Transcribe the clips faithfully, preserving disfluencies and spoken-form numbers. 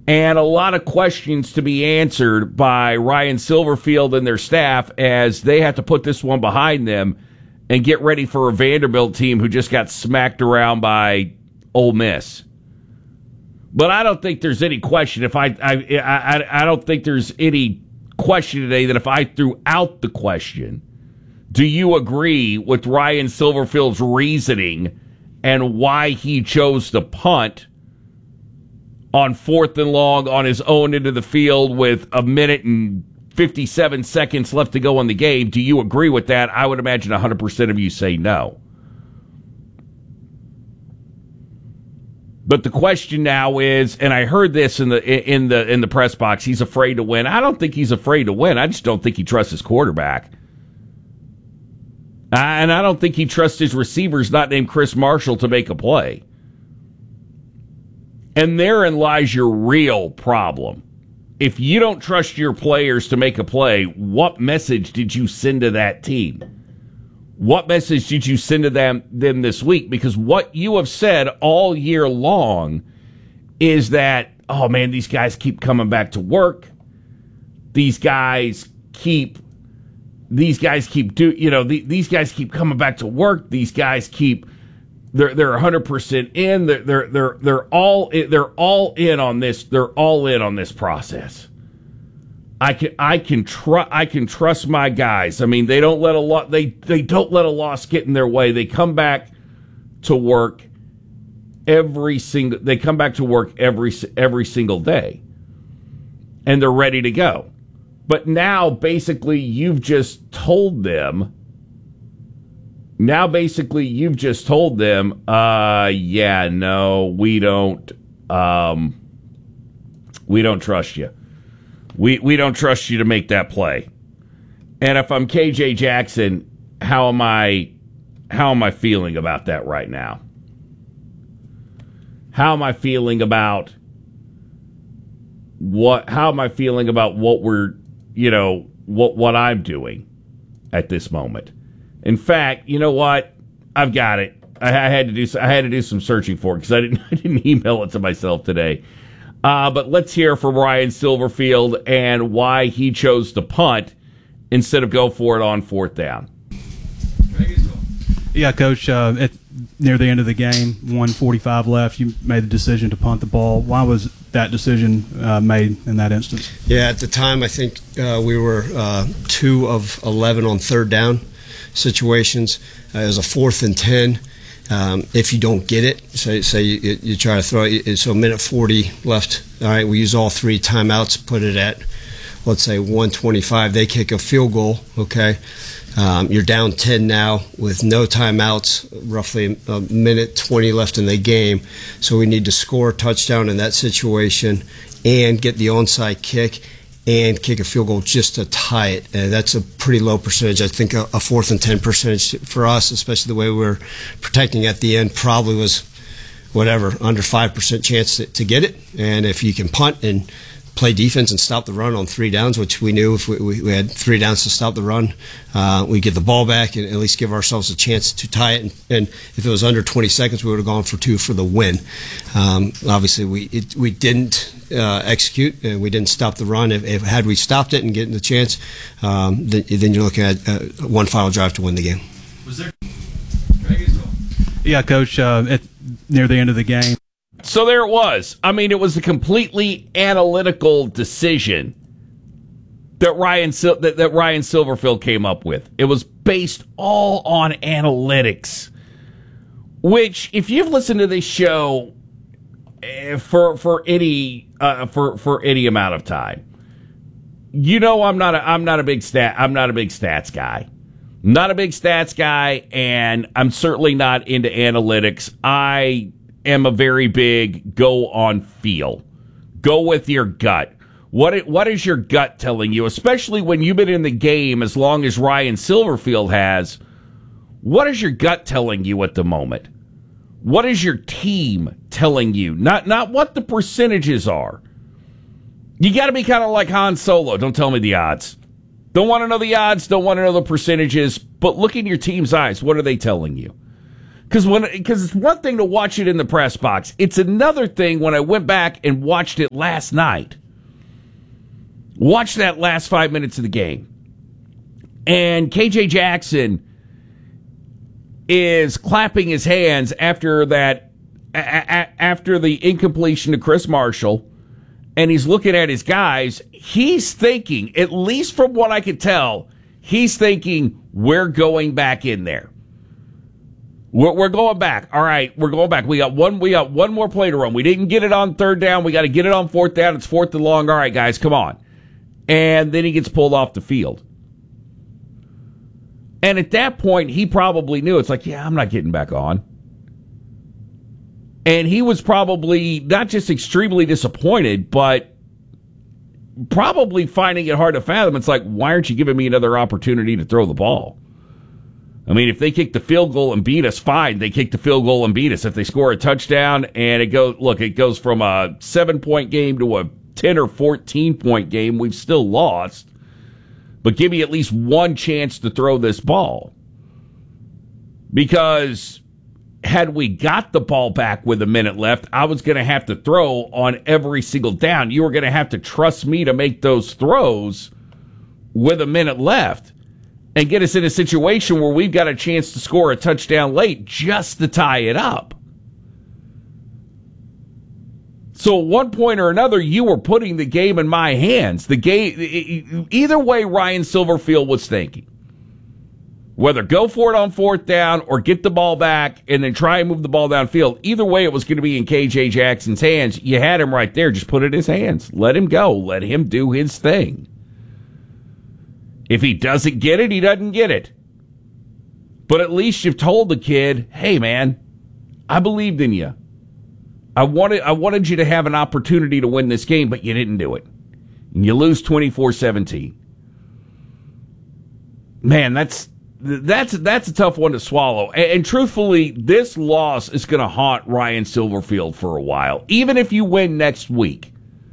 and a lot of questions to be answered by Ryan Silverfield and their staff as they have to put this one behind them and get ready for a Vanderbilt team who just got smacked around by Ole Miss. But I don't think there's any question. If I, I, I, I don't think there's any question today that if I threw out the question, do you agree with Ryan Silverfield's reasoning and why he chose to punt on fourth and long on his own into the field with a minute and fifty-seven seconds left to go in the game? Do you agree with that? I would imagine one hundred percent of you say no. But the question now is, and I heard this in the in the in the press box, he's afraid to win. I don't think he's afraid to win. I just don't think he trusts his quarterback. And I don't think he trusts his receivers, not named Chris Marshall, to make a play. And therein lies your real problem. If you don't trust your players to make a play, what message did you send to that team? What message did you send to them, them this week? Because what you have said all year long is that, oh man, these guys keep coming back to work. These guys keep, these guys keep do, you know, the, these guys keep coming back to work. These guys keep, they're they're one hundred percent in. They're they're they're they're all they're all in on this. They're all in on this process. I can I can trust I can trust my guys. I mean, they don't let a lot they they don't let a loss get in their way. They come back to work every single they come back to work every every single day, and they're ready to go. But now, basically, you've just told them. Now, basically, you've just told them, uh, yeah, no, we don't, um, we don't trust you. We we don't trust you to make that play. And if I'm K J Jackson, how am I, how am I feeling about that right now? How am I feeling about what? How am I feeling about what we're, you know, what what I'm doing at this moment? In fact, you know what? I've got it. I, I had to do. I had to do some searching for it because I didn't. I didn't email it to myself today. Uh, but let's hear from Ryan Silverfield and why he chose to punt instead of go for it on fourth down. Yeah, Coach. Uh, at near the end of the game, one forty-five left. You made the decision to punt the ball. Why was that decision uh, made in that instance? Yeah, at the time, I think uh, we were uh, two of eleven on third down situations. Uh, it was a fourth and ten. Um, if you don't get it, say, say you, you try to throw it, so a minute forty left. All right, we use all three timeouts, put it at, let's say, one twenty-five. They kick a field goal, okay? Um, you're down ten now with no timeouts, roughly a minute twenty left in the game. So we need to score a touchdown in that situation and get the onside kick and kick a field goal just to tie it. And that's a pretty low percentage. I think a, a fourth and ten percentage for us, especially the way we're protecting at the end, probably was whatever, under five percent chance to, to get it. And if you can punt and play defense and stop the run on three downs, which we knew if we, we, we had three downs to stop the run, uh, we get the ball back and at least give ourselves a chance to tie it. And, and if it was under twenty seconds, we would have gone for two for the win. Um, obviously, we it, we didn't uh, execute and we didn't stop the run. If, if had we stopped it and getting the chance, um, then, then you're looking at uh, one final drive to win the game. Was there? Yeah, Coach. Uh, at near the end of the game. So there it was. I mean, it was a completely analytical decision that Ryan that, that Ryan Silverfield came up with. It was based all on analytics, which, if you've listened to this show for for any uh, for for any amount of time, you know I'm not a, I'm not a big stat I'm not a big stats guy. Not a big stats guy, and I'm certainly not into analytics. I am a very big go on feel. Go with your gut. What what is your gut telling you, especially when you've been in the game as long as Ryan Silverfield has? What is your gut telling you at the moment? What is your team telling you? Not not what the percentages are. You got to be kind of like Han Solo. Don't tell me the odds. Don't want to know the odds. Don't want to know the percentages. But look in your team's eyes. What are they telling you? Because when because it's one thing to watch it in the press box. It's another thing when I went back and watched it last night. Watched that last five minutes of the game. And K J Jackson is clapping his hands after that, a- a- after the incompletion to Chris Marshall. And he's looking at his guys. He's thinking, at least from what I could tell, he's thinking, we're going back in there. We're, we're going back. All right, we're going back. We got one. We got one more play to run. We didn't get it on third down. We got to get it on fourth down. It's fourth and long. All right, guys, come on. And then he gets pulled off the field. And at that point, he probably knew. It's like, yeah, I'm not getting back on. And he was probably not just extremely disappointed, but probably finding it hard to fathom. It's like, why aren't you giving me another opportunity to throw the ball? I mean, if they kick the field goal and beat us, fine. They kick the field goal and beat us. If they score a touchdown and it goes, look, it goes from a seven-point game to a ten or fourteen-point game, we've still lost. But give me at least one chance to throw this ball. Because had we got the ball back with a minute left, I was going to have to throw on every single down. You were going to have to trust me to make those throws with a minute left and get us in a situation where we've got a chance to score a touchdown late just to tie it up. So at one point or another, you were putting the game in my hands. The game, either way, Ryan Silverfield was thinking. Whether go for it on fourth down or get the ball back and then try and move the ball downfield, either way, it was going to be in K J Jackson's hands. You had him right there. Just put it in his hands. Let him go. Let him do his thing. If he doesn't get it, he doesn't get it. But at least you've told the kid, hey, man, I believed in you. I wanted I wanted you to have an opportunity to win this game, but you didn't do it. And you lose twenty-four seventeen. Man, that's that's that's a tough one to swallow. And, and truthfully, this loss is going to haunt Ryan Silverfield for a while, even if you win next week.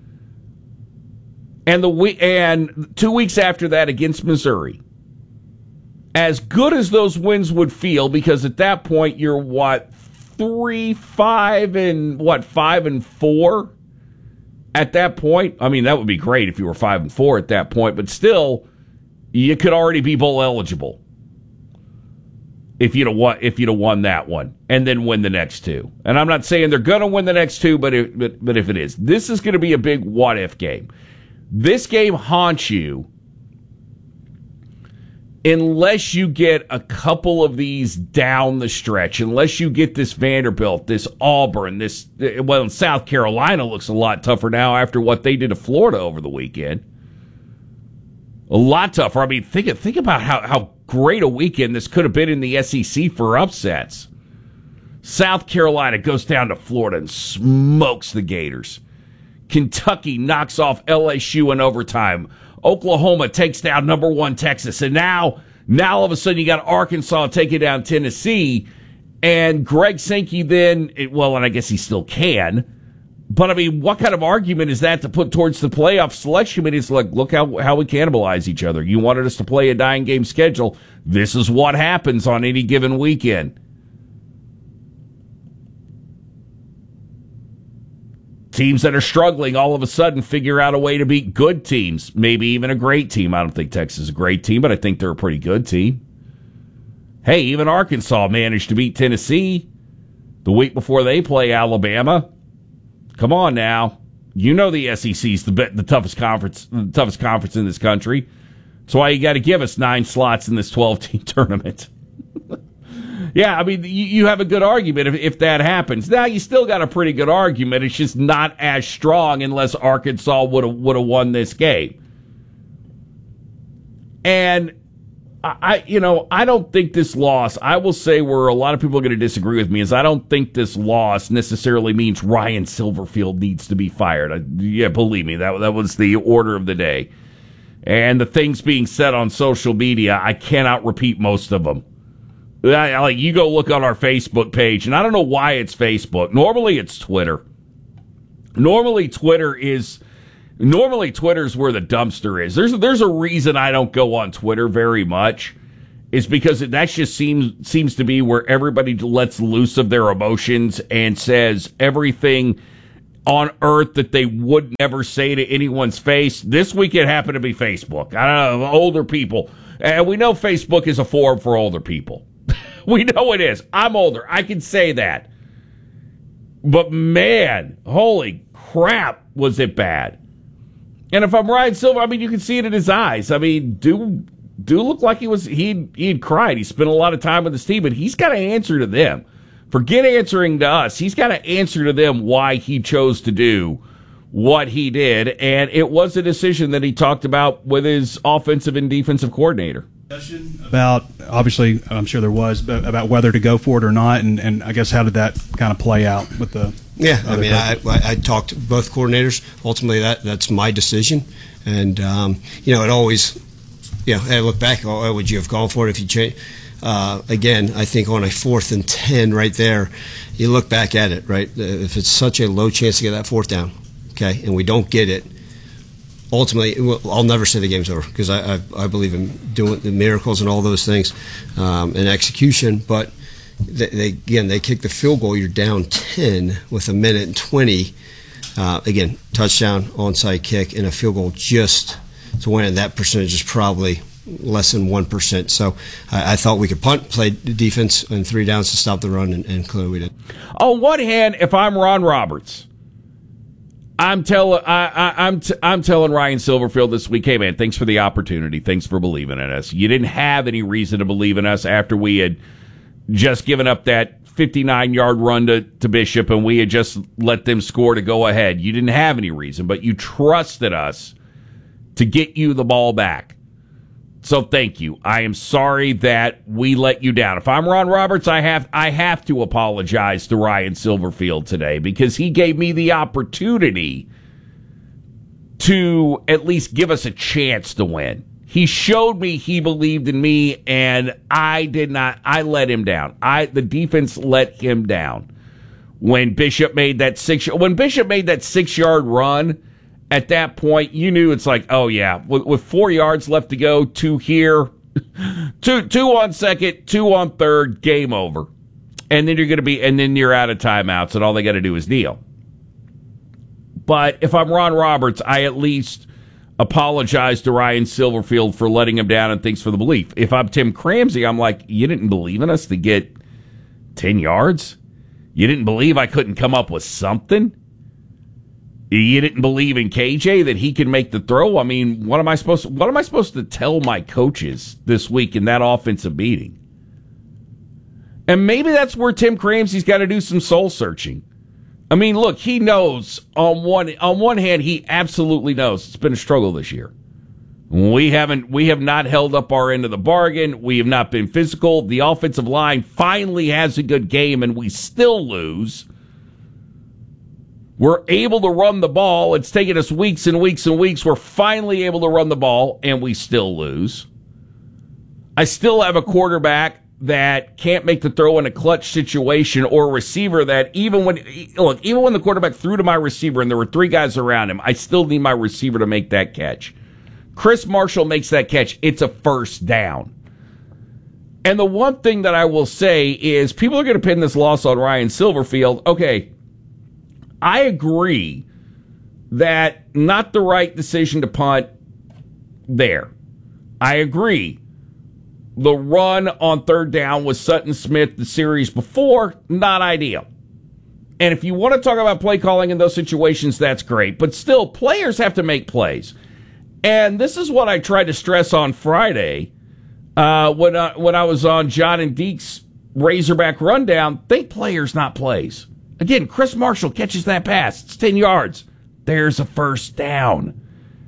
And the we- and two weeks after that against Missouri. As good as those wins would feel, because at that point you're what, three, five, and what, five and four? At that point, I mean, that would be great if you were five and four at that point, but still, you could already be bowl eligible if you'd have won, if you'd have won that one and then win the next two. And I'm not saying they're going to win the next two, but it, but but if it is, this is going to be a big what if game. This game haunts you unless you get a couple of these down the stretch, unless you get this Vanderbilt, this Auburn, this, well, South Carolina looks a lot tougher now after what they did to Florida over the weekend. A lot tougher. I mean, think think about how, how great a weekend this could have been in the S E C for upsets. South Carolina goes down to Florida and smokes the Gators. Kentucky knocks off L S U in overtime. Oklahoma takes down number one Texas. And now, now all of a sudden you got Arkansas taking down Tennessee. And Greg Sankey then, well, and I guess he still can. But, I mean, what kind of argument is that to put towards the playoff selection? I mean, it's like, look how, how we cannibalize each other. You wanted us to play a nine-game schedule. This is what happens on any given weekend. Teams that are struggling all of a sudden figure out a way to beat good teams, maybe even a great team. I don't think Texas is a great team, but I think they're a pretty good team. Hey, even Arkansas managed to beat Tennessee the week before they play Alabama. Come on now. You know the S E C is the, the toughest conference, the toughest conference in this country. That's why you got to give us nine slots in this twelve-team tournament. Yeah, I mean, you, you have a good argument if, if that happens. Now, you still got a pretty good argument. It's just not as strong unless Arkansas would have would have won this game. And I, you know, I don't think this loss, I will say where a lot of people are going to disagree with me, is I don't think this loss necessarily means Ryan Silverfield needs to be fired. I, yeah, believe me, that that was the order of the day. And the things being said on social media, I cannot repeat most of them. I, like, you go look on our Facebook page, and I don't know why it's Facebook. Normally it's Twitter. Normally Twitter is normally Twitter's where the dumpster is. There's there's a reason I don't go on Twitter very much. is because that just seems seems to be where everybody lets loose of their emotions and says everything on earth that they would never say to anyone's face. This week it happened to be Facebook. I don't know, older people. And we know Facebook is a forum for older people. We know it is. I'm older. I can say that. But man, holy crap, was it bad. And if I'm Ryan Silver, I mean, you can see it in his eyes. I mean, do do look like he was he he'd cried. He spent a lot of time with his team, but he's got to answer to them. Forget answering to us. He's got to answer to them why he chose to do what he did, and it was a decision that he talked about with his offensive and defensive coordinator. About, obviously, I'm sure there was, but about whether to go for it or not, and, and I guess how did that kind of play out with the Yeah, I mean, I, I, I talked to both coordinators. Ultimately, that that's my decision, and, um, you know, it always, you know, I look back, oh, would you have gone for it if you changed? Uh, again, I think on a fourth and ten right there, you look back at it, right? If it's such a low chance to get that fourth down, okay, and we don't get it, ultimately, I'll never say the game's over because I, I, I believe in doing the miracles and all those things um, and execution. But they, they, again, they kick the field goal. You're down ten with a minute and twenty. Uh, again, touchdown, onside kick, and a field goal just to win. And that percentage is probably less than one percent. So I, I thought we could punt, play defense, and three downs to stop the run, and, and clearly we did. On one hand, if I'm Ron Roberts, I'm telling I, I, I'm t- I'm telling Ryan Silverfield this week, hey man, thanks for the opportunity, thanks for believing in us. You didn't have any reason to believe in us after we had just given up that fifty-nine yard run to, to Bishop, and we had just let them score to go ahead. You didn't have any reason, but you trusted us to get you the ball back. So thank you. I am sorry that we let you down. If I'm Ron Roberts, I have I have to apologize to Ryan Silverfield today because he gave me the opportunity to at least give us a chance to win. He showed me he believed in me, and I did not. I let him down. I the defense let him down when Bishop made that six. When Bishop made that six yard run. At that point, you knew it's like, oh, yeah, with, with four yards left to go, two here, two two on second, two on third, game over. And then you're going to be, and then you're out of timeouts, and all they got to do is kneel. But if I'm Ron Roberts, I at least apologize to Ryan Silverfield for letting him down and thanks for the belief. If I'm Tim Cramsey, I'm like, you didn't believe in us to get ten yards? You didn't believe I couldn't come up with something? You didn't believe in K J that he could make the throw? I mean, what am I supposed to, what am I supposed to tell my coaches this week in that offensive meeting? And maybe that's where Tim Cramsey's got to do some soul searching. I mean, look, he knows on one on one hand, he absolutely knows it's been a struggle this year. We haven't we have not held up our end of the bargain. We have not been physical. The offensive line finally has a good game and we still lose. We're able to run the ball. It's taken us weeks and weeks and weeks. We're finally able to run the ball, and we still lose. I still have a quarterback that can't make the throw in a clutch situation, or a receiver that even when look, even when the quarterback threw to my receiver and there were three guys around him, I still need my receiver to make that catch. Chris Marshall makes that catch. It's a first down. And the one thing that I will say is people are going to pin this loss on Ryan Silverfield. Okay, I agree that not the right decision to punt there. I agree. The run on third down with Sutton Smith the series before, not ideal. And if you want to talk about play calling in those situations, that's great. But still, players have to make plays. And this is what I tried to stress on Friday uh, when, I, when I was on John and Deke's Razorback Rundown. Think players, not plays. Again, Chris Marshall catches that pass. It's ten yards. There's a first down.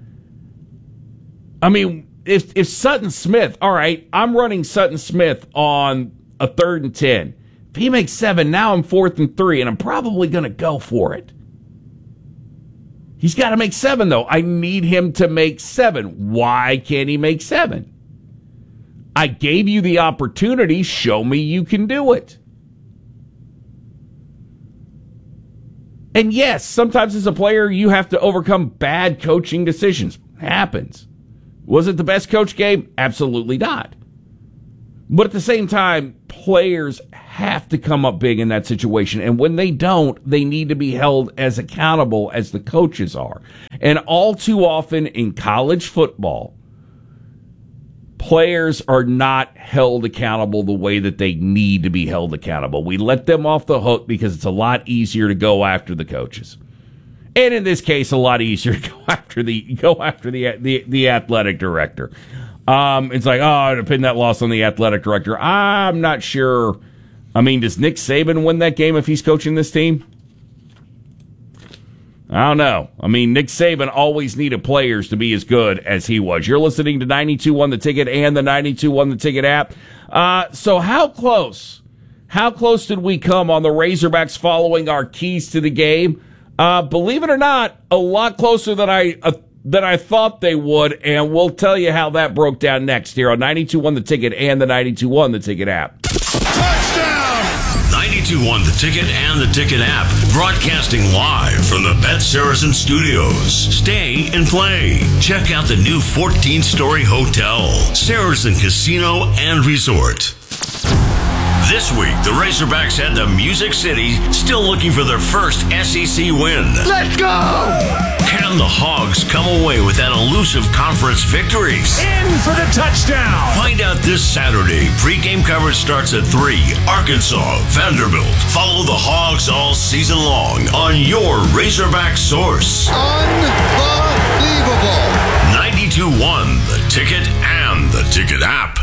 I mean, if if Sutton Smith, all right, I'm running Sutton Smith on a third and ten. If he makes seven, now I'm fourth and three, and I'm probably going to go for it. He's got to make seven, though. I need him to make seven. Why can't he make seven? I gave you the opportunity. Show me you can do it. And yes, sometimes as a player, you have to overcome bad coaching decisions. Happens. Was it the best coach game? Absolutely not. But at the same time, players have to come up big in that situation. And when they don't, they need to be held as accountable as the coaches are. And all too often in college football, players are not held accountable the way that they need to be held accountable. We let them off the hook because it's a lot easier to go after the coaches. And in this case, a lot easier to go after the go after the the, the athletic director. Um, it's like, oh, to pin that loss on the athletic director. I'm not sure. I mean, does Nick Saban win that game if he's coaching this team? I don't know. I mean, Nick Saban always needed players to be as good as he was. You're listening to ninety-two one The Ticket and the ninety-two one The Ticket app. Uh, so how close, how close did we come on the Razorbacks following our keys to the game? Uh, believe it or not, a lot closer than I uh, than I thought they would, and we'll tell you how that broke down next here on ninety-two one The Ticket and the ninety-two one The Ticket app. Touchdown! ninety-two one The Ticket and the Ticket app, broadcasting live from the Bet Saracen Studios. Stay and play. Check out the new fourteen-story hotel, Saracen Casino and Resort. This week, the Razorbacks head to Music City, still looking for their first S E C win. Let's go! Can the Hogs come away with that elusive conference victory? In for the touchdown! Find out this Saturday. Pre-game coverage starts at three. Arkansas, Vanderbilt. Follow the Hogs all season long on your Razorback source. Unbelievable! ninety-two one The Ticket and the Ticket app.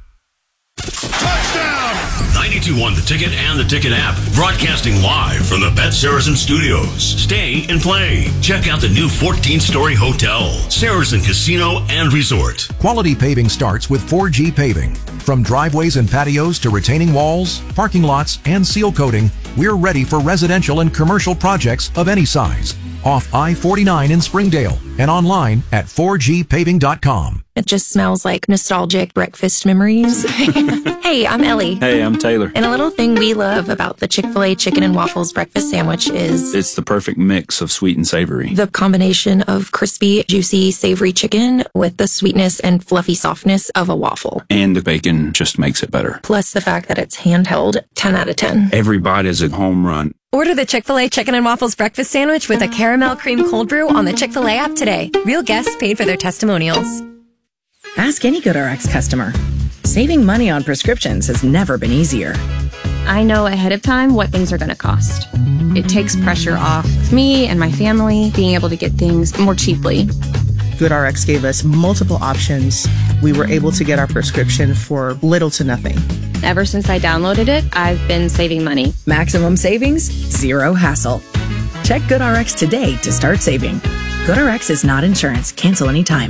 Touchdown! ninety-two one The Ticket and the Ticket app, broadcasting live from the Bet Saracen Studios. Stay and play. Check out the new fourteen-story hotel, Saracen Casino and Resort. Quality paving starts with four G Paving. From driveways and patios to retaining walls, parking lots, and seal coating, we're ready for residential and commercial projects of any size. Off I forty-nine in Springdale and online at four G paving dot com. It just smells like nostalgic breakfast memories. Hey, I'm Ellie. Hey, I'm Taylor. And a little thing we love about the Chick-fil-A chicken and waffles breakfast sandwich is It's the perfect mix of sweet and savory. the combination of crispy, juicy, savory chicken with the sweetness and fluffy softness of a waffle. And the bacon just makes it better. Plus the fact that it's handheld, ten out of ten. Every bite is a home run. Order the Chick-fil-A Chicken and Waffles Breakfast Sandwich with a caramel cream cold brew on the Chick-fil-A app today. Real guests paid for their testimonials. Ask any GoodRx customer. Saving money on prescriptions has never been easier. I know ahead of time what things are going to cost. It takes pressure off me and my family being able to get things more cheaply. GoodRx gave us multiple options. We were able to get our prescription for little to nothing. Ever since I downloaded it, I've been saving money. Maximum savings, zero hassle. Check GoodRx today to start saving. GoodRx is not insurance. Cancel anytime.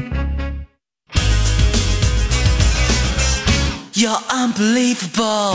You're unbelievable.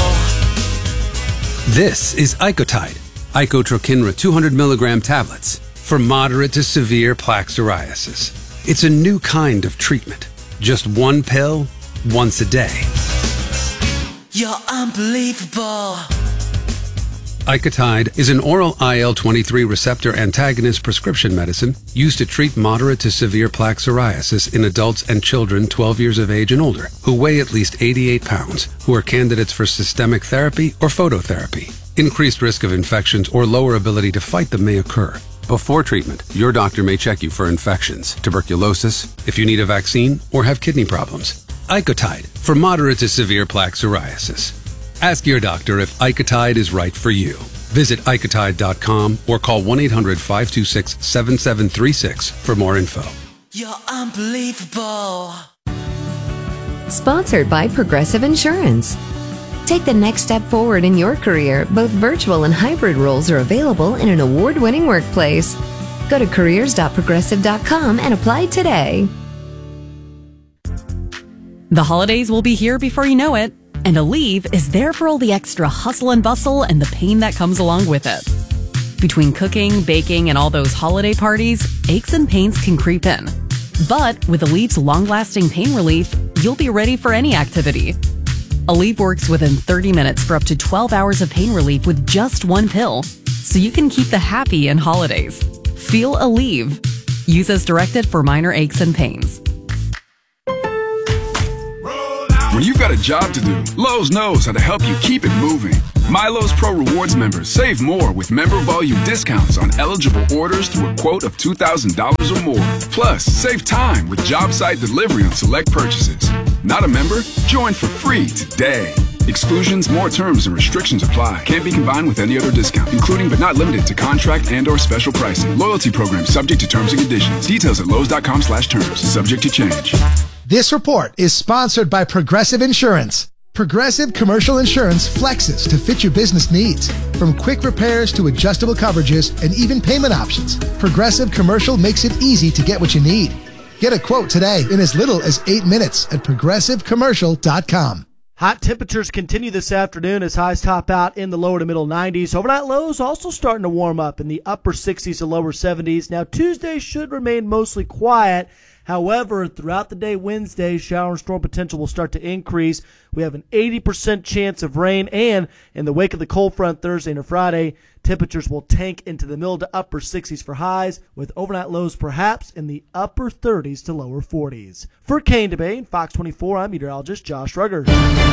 This is Icotide, Icotrokinra two hundred milligram tablets for moderate to severe plaque psoriasis. It's a new kind of treatment. Just one pill, once a day. You're unbelievable. Icotide is an oral I L twenty-three receptor antagonist prescription medicine used to treat moderate to severe plaque psoriasis in adults and children twelve years of age and older who weigh at least eighty-eight pounds, who are candidates for systemic therapy or phototherapy. Increased risk of infections or lower ability to fight them may occur. Before treatment, your doctor may check you for infections, tuberculosis, if you need a vaccine, or have kidney problems. Icotide for moderate to severe plaque psoriasis. Ask your doctor if Icotide is right for you. Visit Icotide dot com or call one eight hundred five two six seven seven three six for more info. You're unbelievable. Sponsored by Progressive Insurance. Take the next step forward in your career. Both virtual and hybrid roles are available in an award-winning workplace. Go to careers dot progressive dot com and apply today. The holidays will be here before you know it. And Aleve is there for all the extra hustle and bustle and the pain that comes along with it. Between cooking, baking, and all those holiday parties, aches and pains can creep in. But with Aleve's long-lasting pain relief, you'll be ready for any activity. Aleve works within thirty minutes for up to twelve hours of pain relief with just one pill, so you can keep the happy in holidays. Feel Aleve. Use as directed for minor aches and pains. When you've got a job to do, Lowe's knows how to help you keep it moving. My Lowe's Pro Rewards members save more with member volume discounts on eligible orders through a quote of two thousand dollars or more. Plus, save time with job site delivery on select purchases. Not a member? Join for free today. Exclusions, more terms, and restrictions apply. Can't be combined with any other discount, including but not limited to contract and or special pricing. Loyalty program subject to terms and conditions. Details at Lowe's.com slash terms. Subject to change. This report is sponsored by Progressive Insurance. Progressive Commercial Insurance flexes to fit your business needs. From quick repairs to adjustable coverages and even payment options, Progressive Commercial makes it easy to get what you need. Get a quote today in as little as eight minutes at progressive commercial dot com. Hot temperatures continue this afternoon as highs top out in the lower to middle nineties. Overnight lows also starting to warm up in the upper sixties to lower seventies. Now Tuesday should remain mostly quiet. However, throughout the day Wednesday, shower and storm potential will start to increase. We have an eighty percent chance of rain, and in the wake of the cold front Thursday and Friday, temperatures will tank into the middle to upper sixties for highs, with overnight lows perhaps in the upper thirties to lower forties. For Kane Debate and Fox twenty-four, I'm meteorologist Josh Ruggers.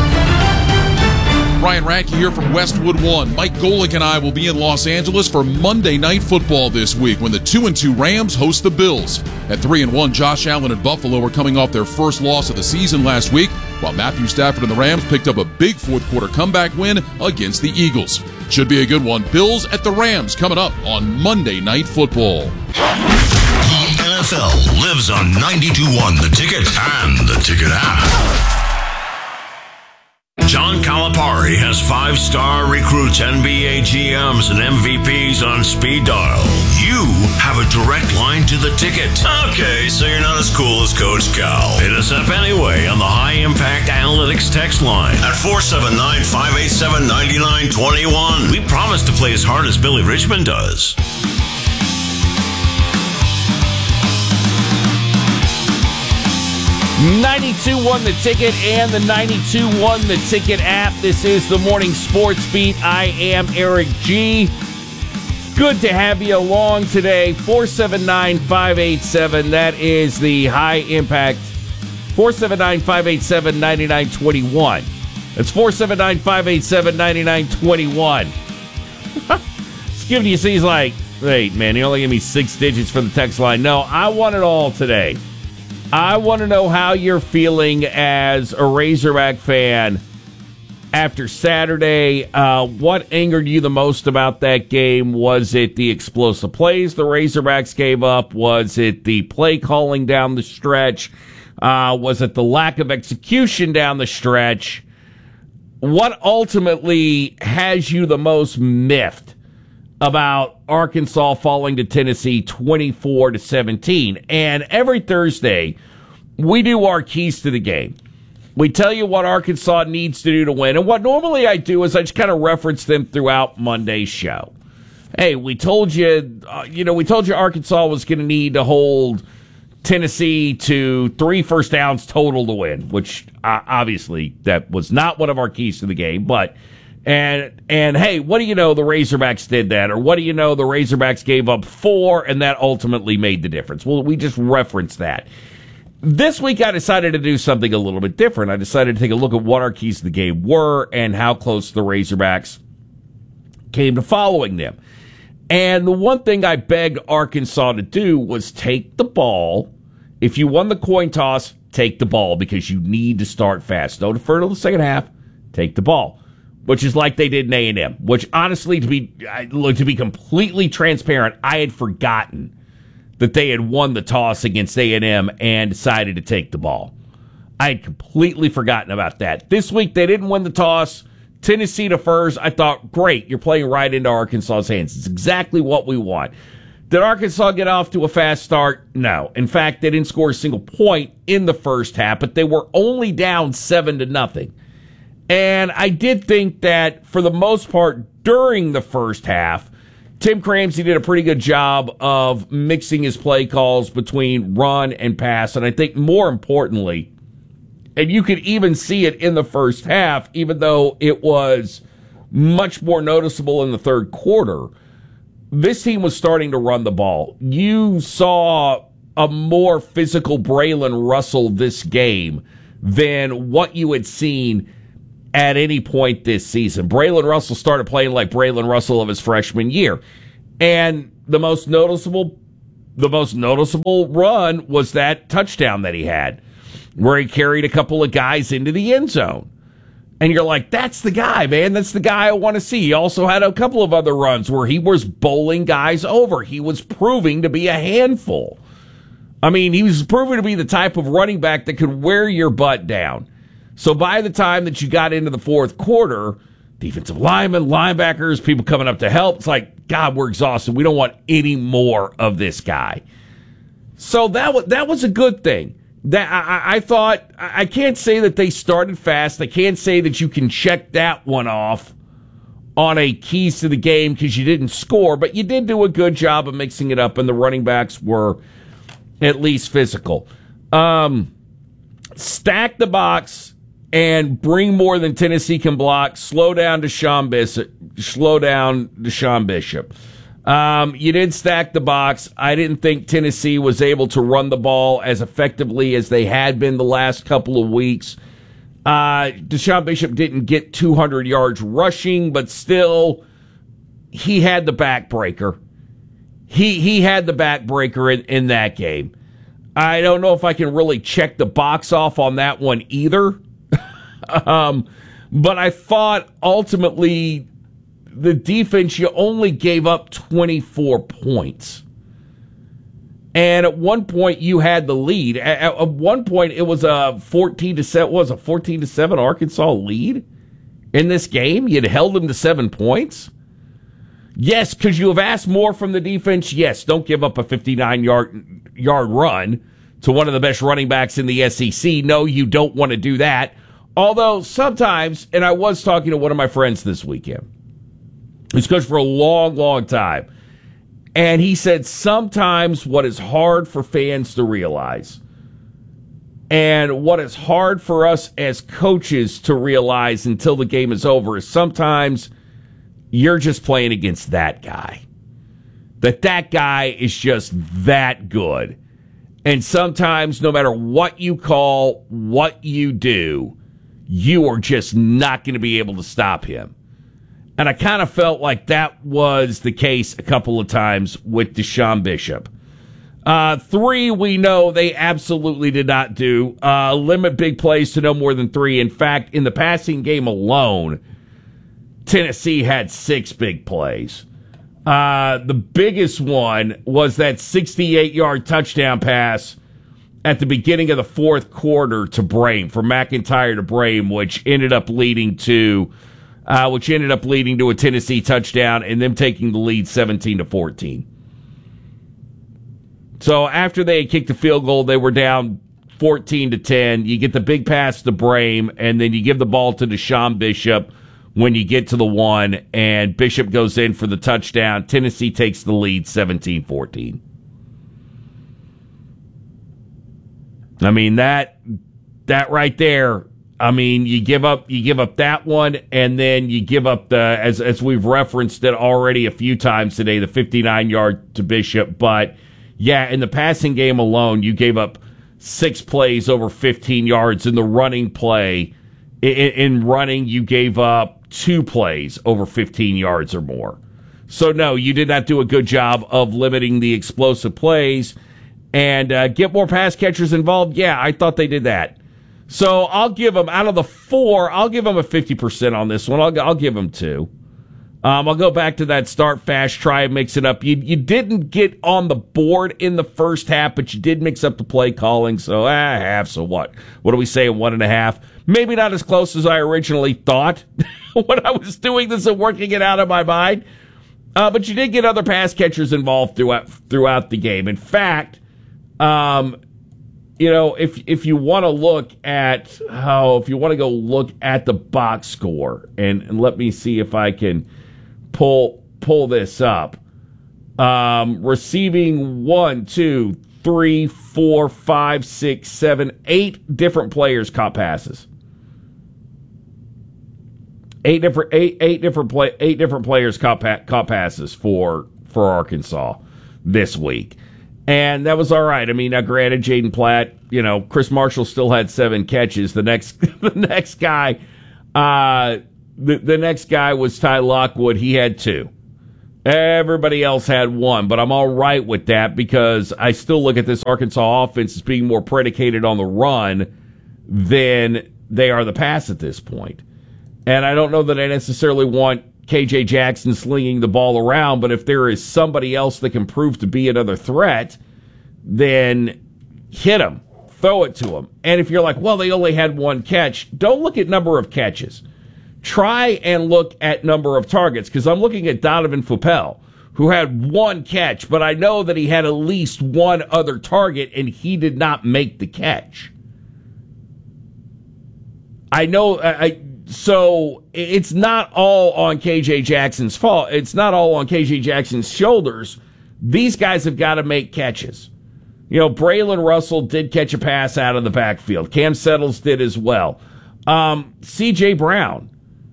Ryan Radke here from Westwood One. Mike Golick and I will be in Los Angeles for Monday Night Football this week when the two and two Rams host the Bills. At three and one, Josh Allen and Buffalo are coming off their first loss of the season last week, while Matthew Stafford and the Rams picked up a big fourth quarter comeback win against the Eagles. Should be a good one. Bills at the Rams coming up on Monday Night Football. The N F L lives on ninety-two point one The Ticket and the Ticket app. John Calipari has five-star recruits, N B A G Ms, and M V Ps on speed dial. You have a direct line to the ticket. Okay, so you're not as cool as Coach Cal. Hit us up anyway on the High Impact Analytics text line at four seven nine, five eight seven, nine nine two one. We promise to play as hard as Billy Richmond does. ninety-two point one The Ticket and the ninety-two point one The Ticket app. This is the Morning Sports Beat. I am Eric G. Good to have you along today. four seven nine, five eight seven. That is the High Impact. four seven nine, five eight seven, nine nine two one. That's four seven nine, five eight seven, nine nine two one. It's giving you, he's like, wait, man, you only give me six digits for the text line. No, I want it all today. I want to know how you're feeling as a Razorback fan after Saturday. Uh, what angered you the most about that game? Was it the explosive plays the Razorbacks gave up? Was it the play calling down the stretch? Uh, was it the lack of execution down the stretch? What ultimately has you the most miffed about Arkansas falling to Tennessee twenty-four to seventeen? And every Thursday, we do our keys to the game. We tell you what Arkansas needs to do to win. And what normally I do is I just kind of reference them throughout Monday's show. Hey, we told you, uh, you know, we told you Arkansas was going to need to hold Tennessee to three first downs total to win, which uh, obviously that was not one of our keys to the game. But And, and hey, what do you know, the Razorbacks did that? Or what do you know, the Razorbacks gave up four, and that ultimately made the difference? Well, we just referenced that. This week, I decided to do something a little bit different. I decided to take a look at what our keys to the game were and how close the Razorbacks came to following them. And the one thing I begged Arkansas to do was take the ball. If you won the coin toss, take the ball, because you need to start fast. Don't defer till the second half. Take the ball. Which is like they did in A and M, which honestly, to be to be completely transparent, I had forgotten that they had won the toss against A and M and decided to take the ball. I had completely forgotten about that. This week, they didn't win the toss. Tennessee defers. I thought, great, you're playing right into Arkansas's hands. It's exactly what we want. Did Arkansas get off to a fast start? No. In fact, they didn't score a single point in the first half, but they were only down seven to nothing. And I did think that, for the most part, during the first half, Tim Cramsey did a pretty good job of mixing his play calls between run and pass. And I think more importantly, and you could even see it in the first half, even though it was much more noticeable in the third quarter, this team was starting to run the ball. You saw a more physical Braylon Russell this game than what you had seen at any point this season. Braylon Russell started playing like Braylon Russell of his freshman year. And the most noticeable the most noticeable run was that touchdown that he had, where he carried a couple of guys into the end zone. And you're like, that's the guy, man. That's the guy I want to see. He also had a couple of other runs where he was bowling guys over. He was proving to be a handful. I mean, he was proving to be the type of running back that could wear your butt down. So by the time that you got into the fourth quarter, defensive linemen, linebackers, people coming up to help, it's like, God, we're exhausted. We don't want any more of this guy. So that was, that was a good thing. That I, I thought, I can't say that they started fast. I can't say that you can check that one off on a keys to the game because you didn't score, but you did do a good job of mixing it up, and the running backs were at least physical. Um, stack the box and bring more than Tennessee can block. Slow down Deshaun Bishop. Slow down Deshaun Bishop. Um, you did stack the box. I didn't think Tennessee was able to run the ball as effectively as they had been the last couple of weeks. Uh, Deshaun Bishop didn't get two hundred yards rushing, but still, he had the backbreaker. He he had the backbreaker in, in that game. I don't know if I can really check the box off on that one either. um, but I thought ultimately the defense, you only gave up twenty-four points. And at one point you had the lead. At, at one point it was a fourteen to seven, was a fourteen to seven Arkansas lead in this game. You'd held them to seven points. Yes, could you have asked more from the defense? Yes, don't give up a fifty-nine yard yard run to one of the best running backs in the S E C. No, you don't want to do that. Although sometimes, and I was talking to one of my friends this weekend, who's coached for a long, long time, and he said sometimes what is hard for fans to realize, and what is hard for us as coaches to realize until the game is over, is sometimes you're just playing against that guy. That that guy is just that good. And sometimes, no matter what you call, what you do, you are just not going to be able to stop him. And I kind of felt like that was the case a couple of times with Deshaun Bishop. Uh, three, we know they absolutely did not do. Uh, limit big plays to no more than three. In fact, in the passing game alone, Tennessee had six big plays. Uh, the biggest one was that sixty-eight yard touchdown pass at the beginning of the fourth quarter to Brame, from McIntyre to Brame, which ended up leading to Uh, which ended up leading to a Tennessee touchdown and them taking the lead seventeen to fourteen. So after they had kicked the field goal, they were down fourteen to ten. You get the big pass to Brame, and then you give the ball to Deshaun Bishop when you get to the one, and Bishop goes in for the touchdown. Tennessee takes the lead seventeen fourteen. I mean, that that right there, I mean, you give up you give up that one, and then you give up the, as as we've referenced it already a few times today, the fifty-nine yard to Bishop. But yeah, in the passing game alone, you gave up six plays over fifteen yards. In the running play, in, in running, you gave up two plays over fifteen yards or more. So no, you did not do a good job of limiting the explosive plays and uh, get more pass catchers involved. Yeah, I thought they did that. So I'll give them, out of the four, I'll give them a fifty percent on this one. I'll, I'll give them two. Um, I'll go back to that start fast, try and mix it up. You, you didn't get on the board in the first half, but you did mix up the play calling. So, ah, half, so what? What do we say, one and a half? Maybe not as close as I originally thought when I was doing this and working it out in my mind. Uh, but you did get other pass catchers involved throughout throughout the game. In fact, um, you know, if if you want to look at how, if you want to go look at the box score, and, and let me see if I can pull pull this up. Um, receiving one, two, three, four, five, six, seven, eight different players caught passes. Eight different eight eight different play eight different players caught pa- caught passes for for Arkansas this week. And that was all right. I mean, now granted, Jaden Platt, you know, Chris Marshall still had seven catches. The next, the next guy, uh, the, the next guy was Ty Lockwood. He had two. Everybody else had one, but I'm all right with that because I still look at this Arkansas offense as being more predicated on the run than they are the pass at this point. And I don't know that I necessarily want K J Jackson slinging the ball around, but if there is somebody else that can prove to be another threat, then hit him, throw it to him. And if you're like, well, they only had one catch, don't look at number of catches. Try and look at number of targets, because I'm looking at Donovan Fupel, who had one catch, but I know that he had at least one other target, and he did not make the catch. I know, I, so it's not all on K J Jackson's fault. It's not all on K J Jackson's shoulders. These guys have got to make catches. You know, Braylon Russell did catch a pass out of the backfield. Cam Settles did as well. Um, C J Brown.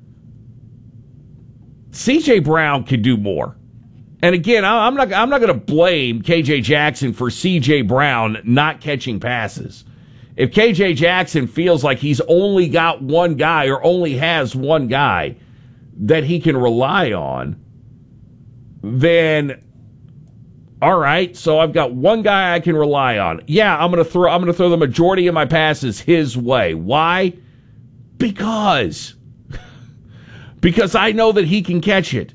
C J Brown could do more. And again, I'm not I'm not going to blame K J Jackson for C J Brown not catching passes. If K J Jackson feels like he's only got one guy or only has one guy that he can rely on, then all right, so I've got one guy I can rely on. Yeah, I'm going to throw I'm going to throw the majority of my passes his way. Why? Because because I know that he can catch it.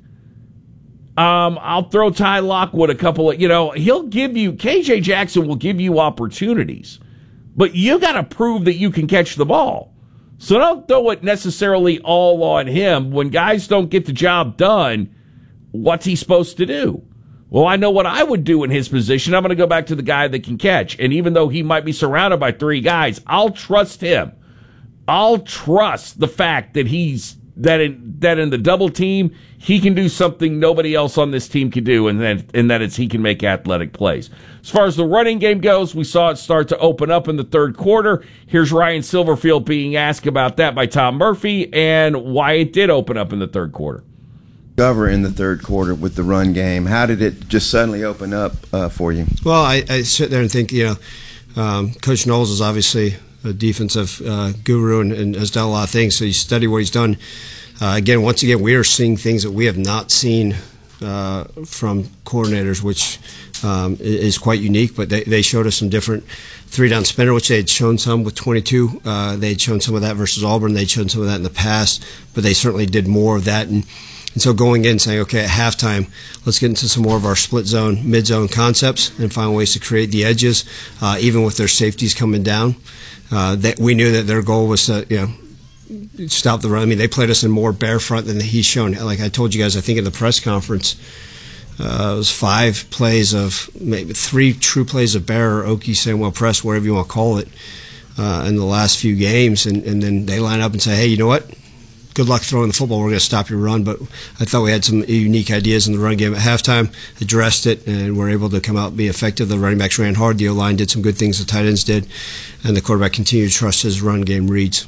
Um, I'll throw Ty Lockwood a couple of, you know, he'll give you, K J Jackson will give you opportunities, but you got to prove that you can catch the ball. So don't throw it necessarily all on him. When guys don't get the job done, what's he supposed to do? Well, I know what I would do in his position. I'm going to go back to the guy that can catch. And even though he might be surrounded by three guys, I'll trust him. I'll trust the fact that he's that in that in the double team, he can do something nobody else on this team can do, and that and that it's he can make athletic plays. As far as the running game goes, we saw it start to open up in the third quarter. Here's Ryan Silverfield being asked about that by Tom Murphy and why it did open up in the third quarter. Cover in the third quarter with the run game. How did it just suddenly open up uh, for you? Well, I, I sit there and think, you know, um, Coach Knowles is obviously a defensive uh, guru and, and has done a lot of things. So you study what he's done. Uh, again, once again, we are seeing things that we have not seen uh, from coordinators, which um, is quite unique. But they, they showed us some different three-down spinner, which they had shown some with twenty-two. Uh, they had shown some of that versus Auburn. They'd shown some of that in the past, but they certainly did more of that. And, and so going in saying, okay, at halftime, let's get into some more of our split zone, mid-zone concepts and find ways to create the edges, uh, even with their safeties coming down. Uh, that we knew that their goal was to, you know, stop the run. I mean, they played us in more bear front than he's shown. Like I told you guys, I think in the press conference, uh, it was five plays of maybe three true plays of bear or Okie Samuel press, whatever you want to call it, uh, in the last few games. And, and then they line up and say, hey, you know what? Good luck throwing the football. We're going to stop your run. But I thought we had some unique ideas in the run game at halftime, addressed it, and were able to come out and be effective. The running backs ran hard. The O-line did some good things. The tight ends did. And the quarterback continued to trust his run game reads.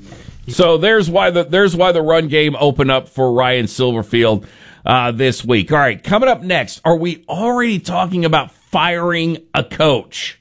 So there's why the there's why the run game opened up for Ryan Silverfield uh, this week. All right, coming up next, are we already talking about firing a coach?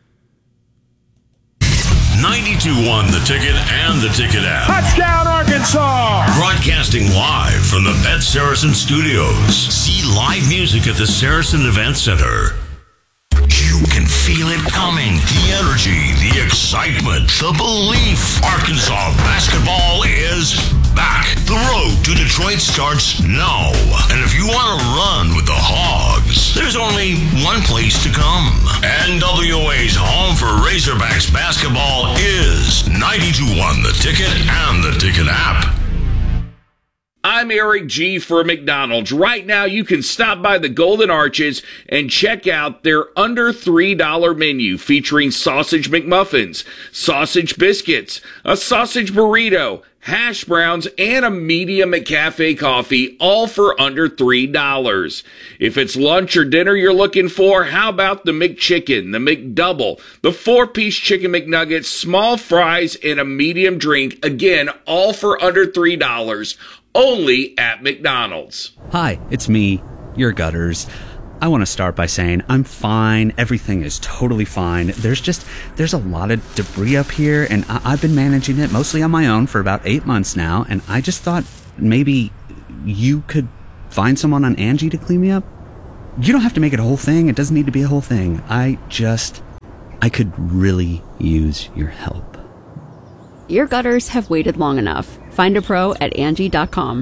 ninety-two one The Ticket and The Ticket app. Touchdown, Arkansas! Broadcasting live from the Bet Saracen Studios. See live music at the Saracen Event Center. You can feel it coming. The energy, the excitement, the belief. Arkansas basketball is back. The road to Detroit starts now. And if you want to run with the Hogs, there's only one place to come. N W A's home for Razorbacks basketball is ninety-two one The Ticket and the Ticket app. I'm Eric G. for McDonald's. Right now, you can stop by the Golden Arches and check out their under three dollars menu featuring sausage McMuffins, sausage biscuits, a sausage burrito, hash browns, and a medium McCafe coffee, all for under three dollars. If it's lunch or dinner you're looking for, how about the McChicken, the McDouble, the four-piece chicken McNuggets, small fries, and a medium drink, again, all for under three dollars. Only at McDonald's. Hi, it's me, your Gutters. I want to start by saying I'm fine. Everything is totally fine. There's just, there's a lot of debris up here, and I- I've been managing it mostly on my own for about eight months now, and I just thought maybe you could find someone on Angie to clean me up. You don't have to make it a whole thing. It doesn't need to be a whole thing. I just, I could really use your help. Your gutters have waited long enough. Find a pro at Angie dot com.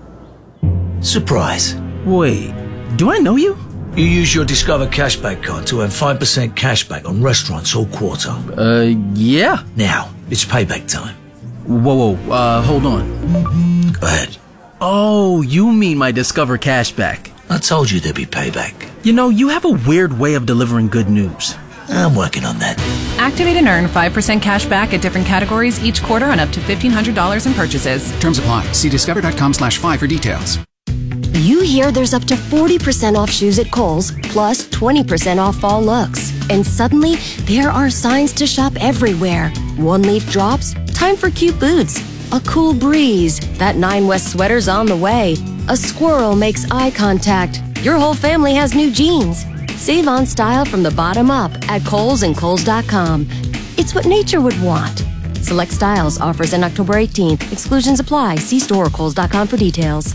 Surprise. Wait, do I know you? You use your Discover Cashback card to earn five percent cashback on restaurants all quarter. Uh, yeah. Now, it's payback time. Whoa, whoa, uh, hold on. Go ahead. Oh, you mean my Discover Cashback. I told you there'd be payback. You know, you have a weird way of delivering good news. I'm working on that. Activate and earn five percent cash back at different categories each quarter on up to fifteen hundred dollars in purchases. Terms apply. See discover.com slash five for details. You hear there's up to forty percent off shoes at Kohl's, plus twenty percent off fall looks. And suddenly, there are signs to shop everywhere. One leaf drops, time for cute boots. A cool breeze, that Nine West sweater's on the way. A squirrel makes eye contact. Your whole family has new jeans. Save on style from the bottom up at Kohl's and Kohl's dot com. It's what nature would want. Select styles, offers in October eighteenth. Exclusions apply. See store or Kohl's dot com for details.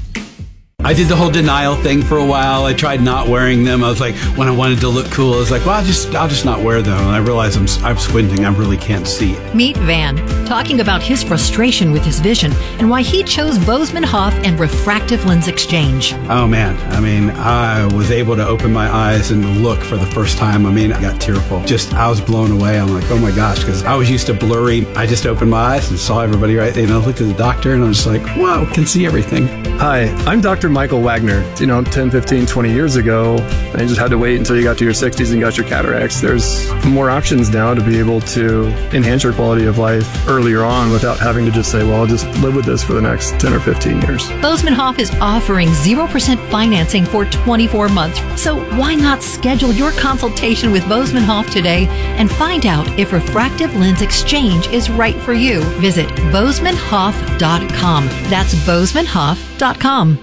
I did the whole denial thing for a while. I tried not wearing them. I was like, when I wanted to look cool, I was like, well, I'll just, I'll just not wear them. And I realized I'm, I'm squinting. I really can't see. Meet Van, talking about his frustration with his vision and why he chose Bozeman Hoff and refractive lens exchange. Oh man, I mean, I was able to open my eyes and look for the first time. I mean, I got tearful. Just, I was blown away. I'm like, oh my gosh, because I was used to blurry. I just opened my eyes and saw everybody right there. And I looked at the doctor and I was just like, wow, can see everything. Hi, I'm Doctor Michael Wagner. You know, ten, fifteen, twenty years ago, I just had to wait until you got to your sixties and got your cataracts. There's more options now to be able to enhance your quality of life earlier on without having to just say, well, I'll just live with this for the next ten or fifteen years. Bozeman Hoff is offering zero percent financing for twenty-four months. So why not schedule your consultation with Bozeman Hoff today and find out if refractive lens exchange is right for you? Visit bozeman hoff dot com. That's bozeman hoff dot com.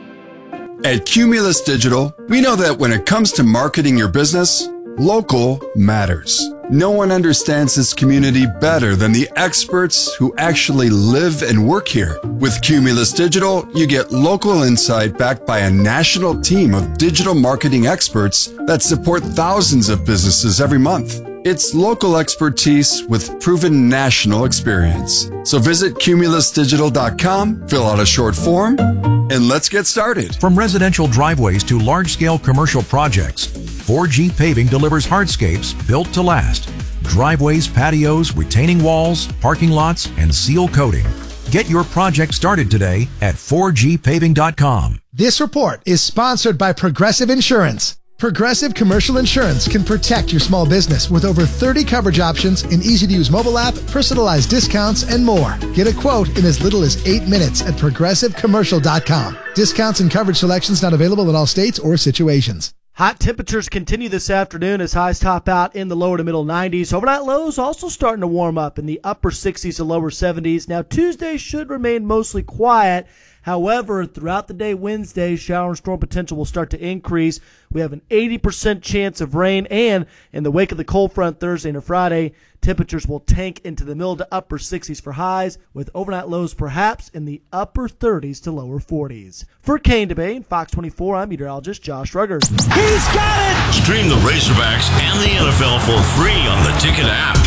At Cumulus Digital, we know that when it comes to marketing your business, local matters. No one understands this community better than the experts who actually live and work here. With Cumulus Digital, you get local insight backed by a national team of digital marketing experts that support thousands of businesses every month. It's local expertise with proven national experience. So visit cumulus digital dot com, fill out a short form, and let's get started. From residential driveways to large-scale commercial projects, four G Paving delivers hardscapes built to last. Driveways, patios, retaining walls, parking lots, and seal coating. Get your project started today at four G paving dot com. This report is sponsored by Progressive Insurance. Progressive Commercial Insurance can protect your small business with over thirty coverage options, an easy-to-use mobile app, personalized discounts, and more. Get a quote in as little as eight minutes at progressive commercial dot com. Discounts and coverage selections not available in all states or situations. Hot temperatures continue this afternoon as highs top out in the lower to middle nineties. Overnight lows also starting to warm up in the upper sixties to lower seventies. Now, Tuesday should remain mostly quiet. However, throughout the day Wednesday, shower and storm potential will start to increase. We have an eighty percent chance of rain, and in the wake of the cold front Thursday and Friday, temperatures will tank into the middle to upper sixties for highs, with overnight lows perhaps in the upper thirties to lower forties. For Kane Debate and Fox twenty-four, I'm meteorologist Josh Ruggers. He's got it! Stream the Razorbacks and the N F L for free on the Ticket app.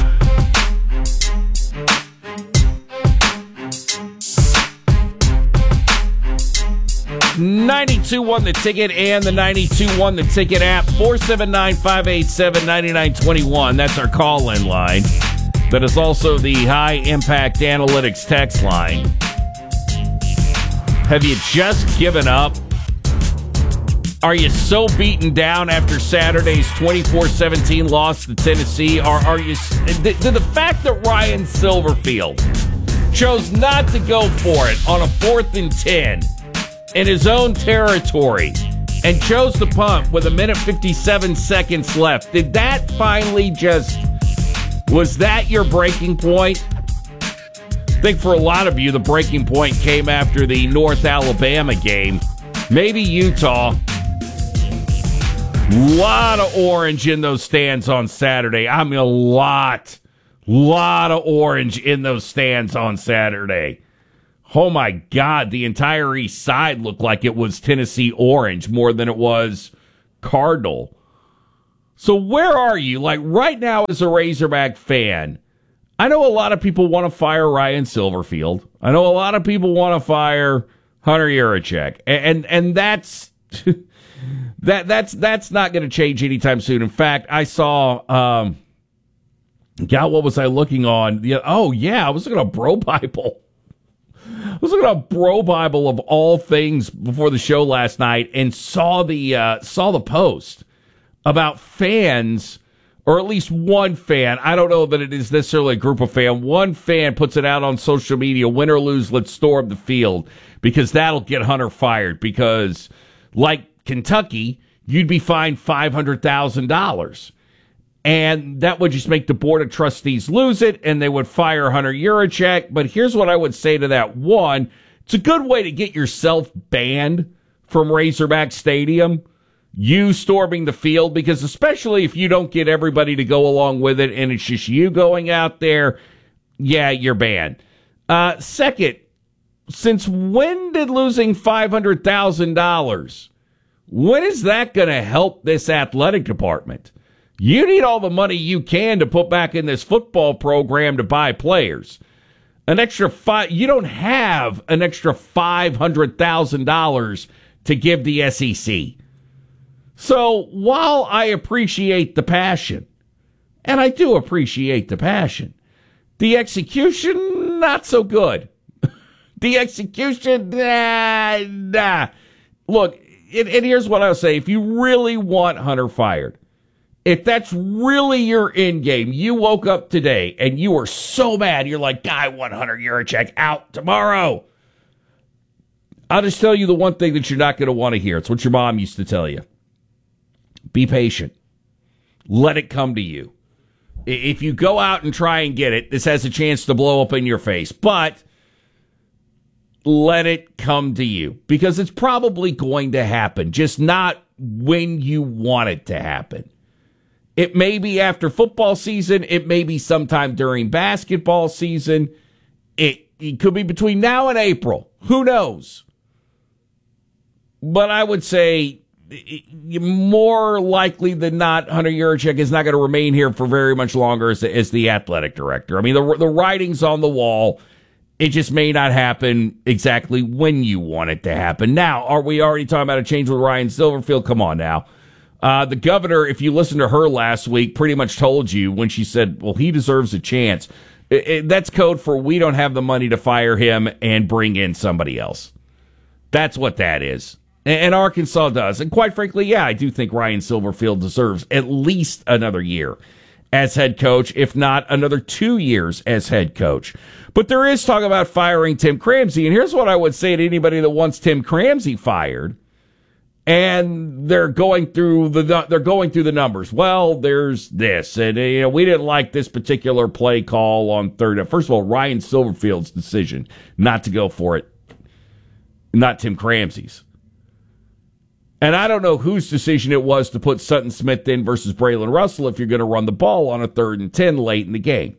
ninety-two one The Ticket and the ninety-two one The Ticket app. four seven nine, five eight seven, nine nine two one. That's our call-in line. That is also the High Impact Analytics text line. Have you just given up? Are you so beaten down after Saturday's twenty-four seventeen loss to Tennessee? Or are you... Did the fact that Ryan Silverfield chose not to go for it on a fourth and ten in his own territory and chose to punt with a minute fifty-seven seconds left, did that finally just, was that your breaking point? I think for a lot of you, the breaking point came after the North Alabama game. Maybe Utah. Lot of orange in those stands on Saturday. I mean, a lot, lot of orange in those stands on Saturday. Oh, my God, the entire east side looked like it was Tennessee orange more than it was Cardinal. So where are you? Like, right now as a Razorback fan, I know a lot of people want to fire Ryan Silverfield. I know a lot of people want to fire Hunter Yurachek. And, and, and that's... That that's that's not going to change anytime soon. In fact, I saw, um, God, what was I looking on? The, oh yeah, I was looking at Bro Bible. I was looking at Bro Bible of all things before the show last night, and saw the uh, saw the post about fans, or at least one fan. I don't know that it is necessarily a group of fans. One fan puts it out on social media: win or lose, let's storm the field, because that'll get Hunter fired. Because like Kentucky, you'd be fined five hundred thousand dollars. And that would just make the Board of Trustees lose it, and they would fire Hunter Yurachek. But here's what I would say to that. One, it's a good way to get yourself banned from Razorback Stadium, you storming the field, because especially if you don't get everybody to go along with it and it's just you going out there, yeah, you're banned. Uh, second, since when did losing five hundred thousand dollars... when is that going to help this athletic department? You need all the money you can to put back in this football program to buy players. An extra five, you don't have an extra five hundred thousand dollars to give the S E C. So while I appreciate the passion, and I do appreciate the passion, the execution, not so good. The execution, nah, nah. Look, And, and here's what I'll say. If you really want Hunter fired, if that's really your end game, you woke up today and you were so mad, you're like, I want Hunter Yurachek out tomorrow. I'll just tell you the one thing that you're not going to want to hear. It's what your mom used to tell you. Be patient. Let it come to you. If you go out and try and get it, this has a chance to blow up in your face. But let it come to you, because it's probably going to happen, just not when you want it to happen. It may be after football season. It may be sometime during basketball season. It, it could be between now and April. Who knows? But I would say more likely than not, Hunter Yurachek is not going to remain here for very much longer as, as the athletic director. I mean, the, the writing's on the wall. It just may not happen exactly when you want it to happen. Now, are we already talking about a change with Ryan Silverfield? Come on now. Uh, the governor, if you listened to her last week, pretty much told you when she said, well, he deserves a chance. It, it, that's code for we don't have the money to fire him and bring in somebody else. That's what that is. And, and Arkansas does. And quite frankly, yeah, I do think Ryan Silverfield deserves at least another year as head coach, if not another two years as head coach. But there is talk about firing Tim Cramsey, and here's what I would say to anybody that wants Tim Cramsey fired, and they're going through the they're going through the numbers. Well, there's this, and you know, we didn't like this particular play call on third. First of all, Ryan Silverfield's decision not to go for it, not Tim Cramsey's. And I don't know whose decision it was to put Sutton Smith in versus Braylon Russell if you're going to run the ball on a third and ten late in the game.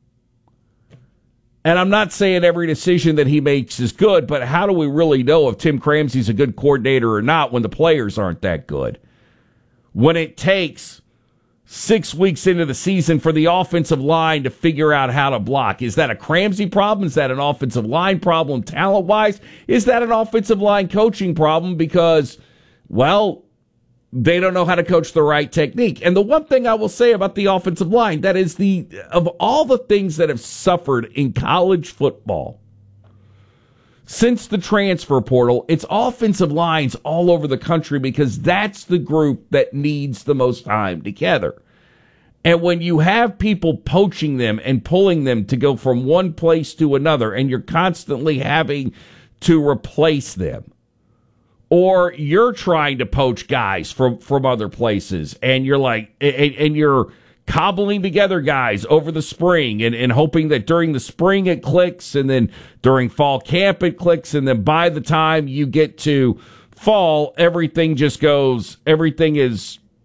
And I'm not saying every decision that he makes is good, but how do we really know if Tim Cramsey's a good coordinator or not when the players aren't that good? When it takes six weeks into the season for the offensive line to figure out how to block. Is that a Cramsey problem? Is that an offensive line problem talent-wise? Is that an offensive line coaching problem because, well, they don't know how to coach the right technique? And the one thing I will say about the offensive line, that is the, of all the things that have suffered in college football since the transfer portal, it's offensive lines all over the country because that's the group that needs the most time together. And when you have people poaching them and pulling them to go from one place to another, and you're constantly having to replace them, or you're trying to poach guys from, from other places, and you're like, and, and you're cobbling together guys over the spring and, and hoping that during the spring it clicks, and then during fall camp it clicks, and then by the time you get to fall, everything just goes, everything is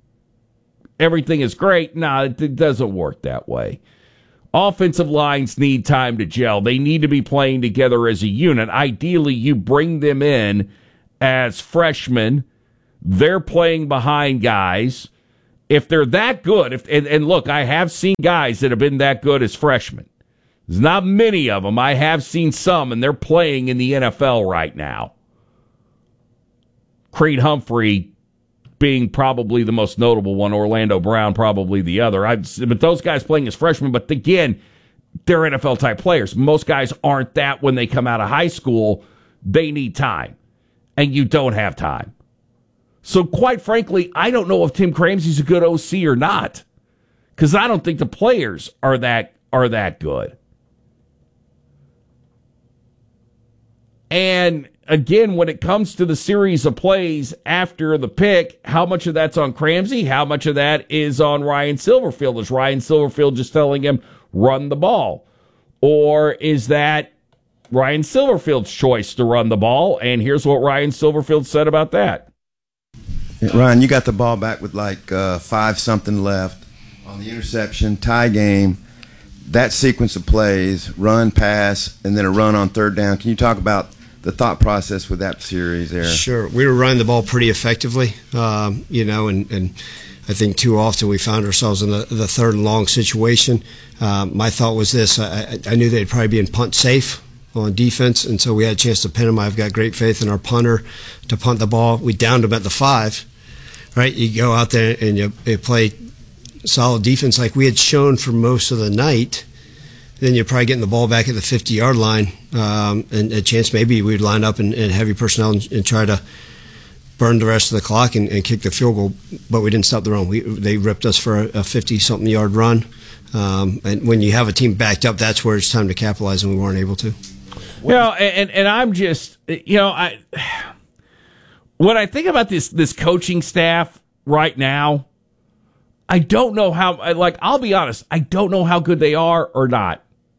everything is great. No, it, it doesn't work that way. Offensive lines need time to gel. They need to be playing together as a unit. Ideally, you bring them in as freshmen. They're playing behind guys. If they're that good, if and, and look, I have seen guys that have been that good as freshmen. There's not many of them. I have seen some, and they're playing in the N F L right now. Creed Humphrey being probably the most notable one, Orlando Brown probably the other. I'd, but those guys playing as freshmen, but again, they're N F L-type players. Most guys aren't that when they come out of high school. They need time, and you don't have time. So quite frankly, I don't know if Tim Cramsey's a good O C or not, because I don't think the players are that are that good. And again, when it comes to the series of plays after the pick, how much of that's on Cramsey? How much of that is on Ryan Silverfield? Is Ryan Silverfield just telling him, run the ball? Or is that Ryan Silverfield's choice to run the ball? And here's what Ryan Silverfield said about that. Ryan, you got the ball back with like uh, five something left on the interception, tie game. That sequence of plays, run, pass, and then a run on third down. Can you talk about the thought process with that series there? Sure. We were running the ball pretty effectively, um, you know, and, and I think too often we found ourselves in the, the third and long situation. Um, my thought was this. I, I knew they'd probably be in punt safe on defense, and so we had a chance to pin them. I've got great faith in our punter to punt the ball. We downed them at the five, right? You go out there and you, you play solid defense like we had shown for most of the night. Then you're probably getting the ball back at the fifty-yard line, um, and a chance maybe we'd line up in, in heavy personnel and, and try to burn the rest of the clock and, and kick the field goal. But we didn't stop the run. We, they ripped us for a fifty-something yard run. Um, and when you have a team backed up, that's where it's time to capitalize, and we weren't able to. Well, and and I'm just, you know, I when I think about this this coaching staff right now, I don't know how, like, I'll be honest, I don't know how good they are or not.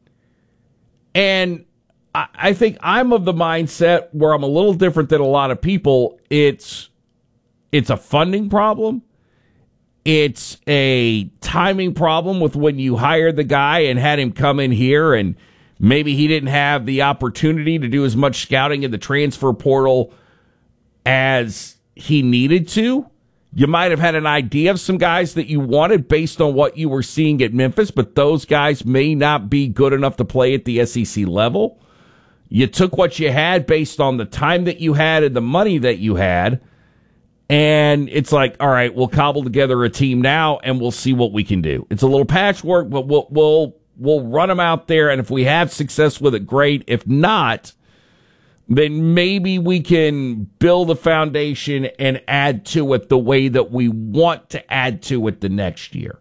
And I, I think I'm of the mindset where I'm a little different than a lot of people. It's it's a funding problem. It's a timing problem with when you hired the guy and had him come in here, and maybe he didn't have the opportunity to do as much scouting in the transfer portal as he needed to. You might have had an idea of some guys that you wanted based on what you were seeing at Memphis, but those guys may not be good enough to play at the S E C level. You took what you had based on the time that you had and the money that you had, and it's like, all right, we'll cobble together a team now, and we'll see what we can do. It's a little patchwork, but we'll we'll we'll run them out there, and if we have success with it, great. If not, then maybe we can build a foundation and add to it the way that we want to add to it the next year.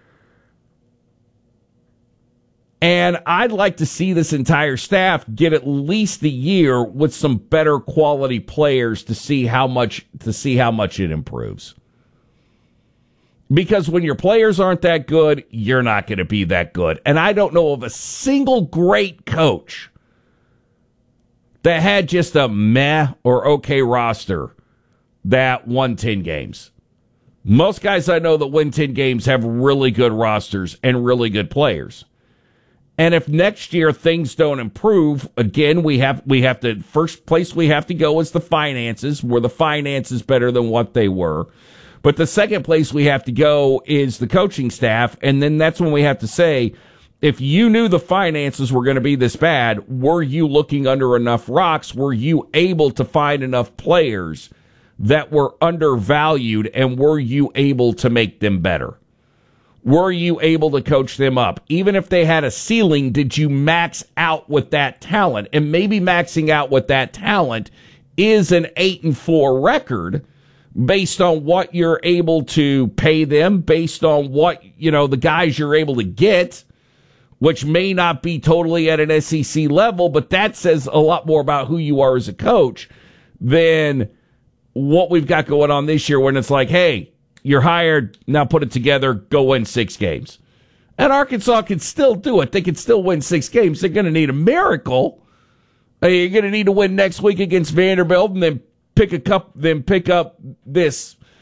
And I'd like to see this entire staff get at least a year with some better quality players to see how much to see how much it improves. Because when your players aren't that good, you're not going to be that good. And I don't know of a single great coach that had just a meh or okay roster that won ten games. Most guys I know that win ten games have really good rosters and really good players. And if next year things don't improve, again, we have we have to, first place we have to go is the finances. Were the finances better than what they were? But the second place we have to go is the coaching staff, and then that's when we have to say, if you knew the finances were going to be this bad, were you looking under enough rocks? Were you able to find enough players that were undervalued, and were you able to make them better? Were you able to coach them up? Even if they had a ceiling, did you max out with that talent? And maybe maxing out with that talent is an eight and four record based on what you're able to pay them, based on what, you know, the guys you're able to get, which may not be totally at an S E C level, but that says a lot more about who you are as a coach than what we've got going on this year when it's like, hey, you're hired, now put it together, go win six games. And Arkansas can still do it. They can still win six games. They're going to need a miracle. You're going to need to win next week against Vanderbilt and then pick a cup, then pick up this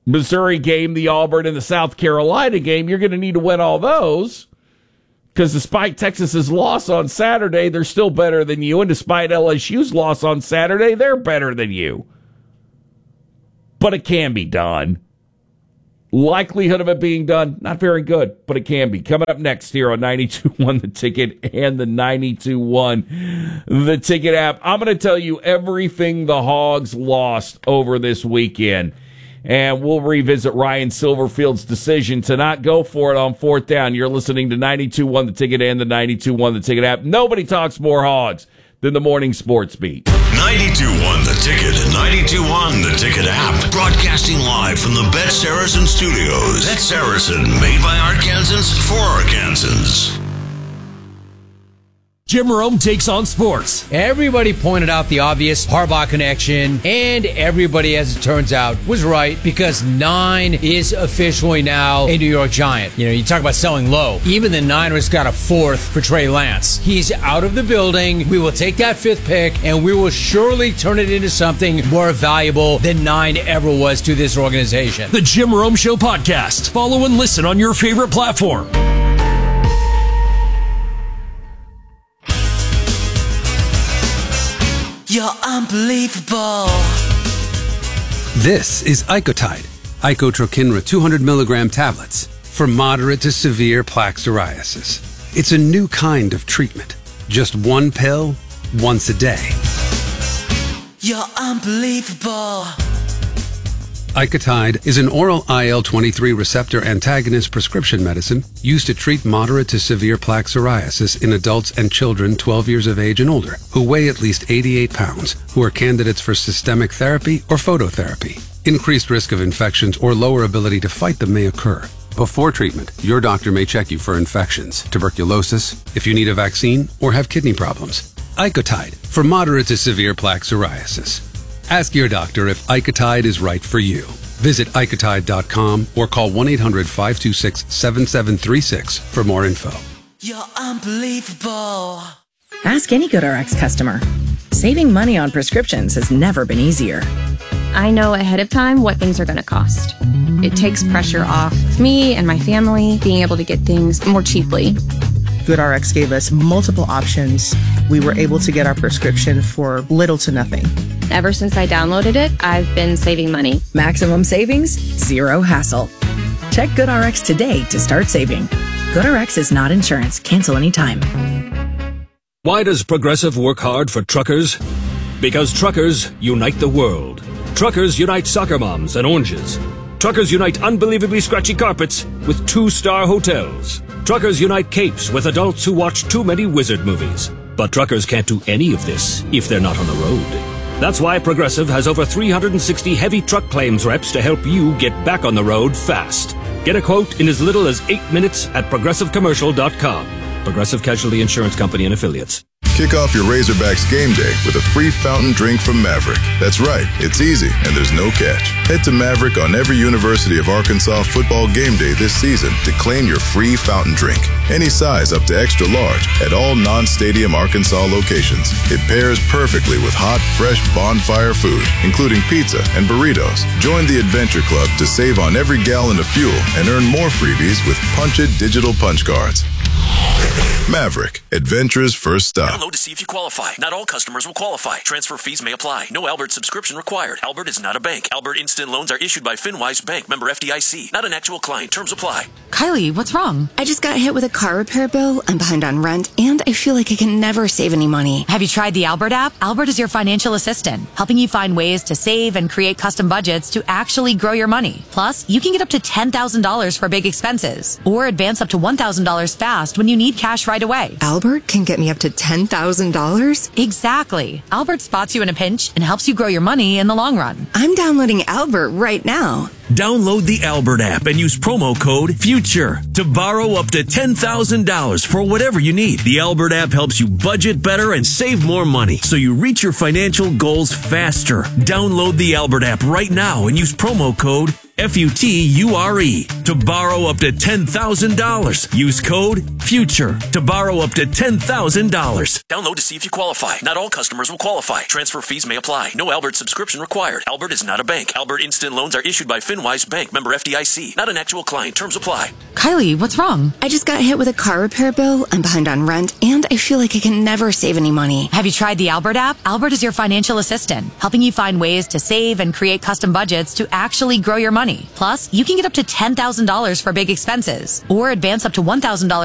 Missouri game, the Auburn, and the South Carolina game, you're going to need to win all those. Because despite Texas's loss on Saturday, they're still better than you. And despite L S U's loss on Saturday, they're better than you. But it can be done. Likelihood of it being done, not very good, but it can be. Coming up next here on ninety-two point one The Ticket and the ninety-two point one The Ticket app, I'm going to tell you everything the Hogs lost over this weekend. And we'll revisit Ryan Silverfield's decision to not go for it on fourth down. You're listening to ninety-two point one The Ticket and the ninety-two point one The Ticket app. Nobody talks more Hogs than the Morning Sports Beat. ninety-two point one The Ticket and ninety-two point one The Ticket app. Broadcasting live from the Bet Saracen studios. Bet Saracen, made by Arkansans for Arkansans. Jim Rome takes on sports. Everybody pointed out the obvious Harbaugh connection, and everybody, as it turns out, was right because nine is officially now a New York Giant. You know, you talk about selling low. Even the Niners got a fourth for Trey Lance. He's out of the building. We will take that fifth pick, and we will surely turn it into something more valuable than nine ever was to this organization. The Jim Rome Show podcast. Follow and listen on your favorite platform. You're unbelievable. This is Icotide, Icotrokinra two hundred milligram tablets for moderate to severe plaque psoriasis. It's a new kind of treatment. Just one pill, once a day. You're unbelievable. Icotide is an oral I L twenty-three receptor antagonist prescription medicine used to treat moderate to severe plaque psoriasis in adults and children twelve years of age and older who weigh at least eighty-eight pounds, who are candidates for systemic therapy or phototherapy. Increased risk of infections or lower ability to fight them may occur. Before treatment, your doctor may check you for infections, tuberculosis, if you need a vaccine, or have kidney problems. Icotide for moderate to severe plaque psoriasis. Ask your doctor if Icotide is right for you. Visit Icotide dot com or call one eight hundred five two six seven seven three six for more info. You're unbelievable. Ask any GoodRx customer. Saving money on prescriptions has never been easier. I know ahead of time what things are going to cost. It takes pressure off me and my family being able to get things more cheaply. GoodRx gave us multiple options. We were able to get our prescription for little to nothing. Ever since I downloaded it, I've been saving money. Maximum savings, zero hassle. Check GoodRx today to start saving. GoodRx is not insurance. Cancel anytime. Why does Progressive work hard for truckers? Because truckers unite the world. Truckers unite soccer moms and oranges. Truckers unite unbelievably scratchy carpets with two-star hotels. Truckers unite capes with adults who watch too many wizard movies. But truckers can't do any of this if they're not on the road. That's why Progressive has over three hundred sixty heavy truck claims reps to help you get back on the road fast. Get a quote in as little as eight minutes at progressive commercial dot com. Progressive Casualty Insurance Company and Affiliates. Kick off your Razorbacks game day with a free fountain drink from Maverick. That's right, it's easy and there's no catch. Head to Maverick on every University of Arkansas football game day this season to claim your free fountain drink. Any size up to extra large at all non-stadium Arkansas locations. It pairs perfectly with hot, fresh bonfire food, including pizza and burritos. Join the Adventure Club to save on every gallon of fuel and earn more freebies with Punch It digital punch cards. Maverick, adventure's first stop. Download to see if you qualify. Not all customers will qualify. Transfer fees may apply. No Albert subscription required. Albert is not a bank. Albert Instant Loans are issued by FinWise Bank, member F D I C. Not an actual client. Terms apply. Kylie, what's wrong? I just got hit with a car repair bill. I'm behind on rent, and I feel like I can never save any money. Have you tried the Albert app? Albert is your financial assistant, helping you find ways to save and create custom budgets to actually grow your money. Plus, you can get up to ten thousand dollars for big expenses, or advance up to one thousand dollars fast when you need cash right away. Albert can get me up to ten thousand dollars? Exactly. Albert spots you in a pinch and helps you grow your money in the long run. I'm downloading Albert right now. Download the Albert app and use promo code FUTURE to borrow up to ten thousand dollars for whatever you need. The Albert app helps you budget better and save more money so you reach your financial goals faster. Download the Albert app right now and use promo code F U T U R E, to borrow up to ten thousand dollars. Use code FUTURE to borrow up to ten thousand dollars. Download to see if you qualify. Not all customers will qualify. Transfer fees may apply. No Albert subscription required. Albert is not a bank. Albert Instant Loans are issued by FinWise Bank, member F D I C. Not an actual client. Terms apply. Kylie, what's wrong? I just got hit with a car repair bill. I'm behind on rent, and I feel like I can never save any money. Have you tried the Albert app? Albert is your financial assistant, helping you find ways to save and create custom budgets to actually grow your money. Plus, you can get up to ten thousand dollars for big expenses or advance up to one thousand dollars